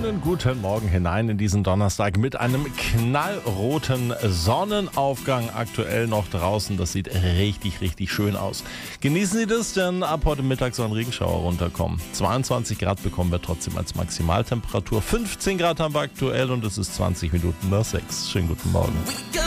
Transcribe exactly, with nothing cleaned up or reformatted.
Schönen guten Morgen hinein in diesen Donnerstag mit einem knallroten Sonnenaufgang aktuell noch draußen. Das sieht richtig, richtig schön aus. Genießen Sie das, denn ab heute Mittag soll ein Regenschauer runterkommen. zweiundzwanzig Grad bekommen wir trotzdem als Maximaltemperatur. fünfzehn Grad haben wir aktuell und es ist zwanzig Minuten nach sechs. Schönen guten Morgen.